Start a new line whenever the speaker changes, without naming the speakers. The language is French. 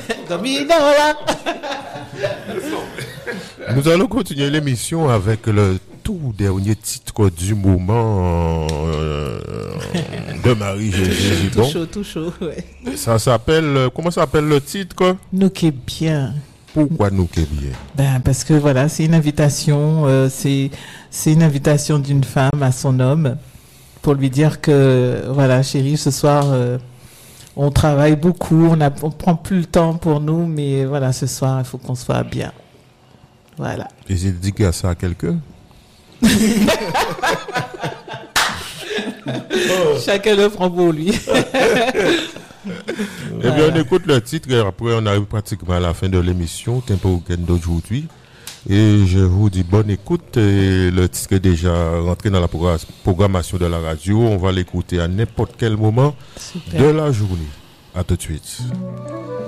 Nous allons continuer l'émission avec le tout dernier titre du moment de Marie-Josée Gibon.
Tout chaud, ouais.
Ça s'appelle, comment s'appelle le titre?
Nous qui bien.
Pourquoi nous qui bien?
Ben, parce que voilà, c'est une invitation, c'est une invitation d'une femme à son homme pour lui dire que, voilà, chérie, ce soir, on travaille beaucoup, on prend plus le temps pour nous, mais voilà, ce soir, il faut qu'on soit bien. Voilà.
Et j'ai dit qu'il y a ça à quelqu'un?
Chacun le prend pour lui.
Eh bien, on écoute le titre et après on arrive pratiquement à la fin de l'émission, Tempo Week-end d'aujourd'hui. Et je vous dis bonne écoute. Et le titre est déjà rentré dans la programmation de la radio. On va l'écouter à n'importe quel moment de la journée. À tout de suite.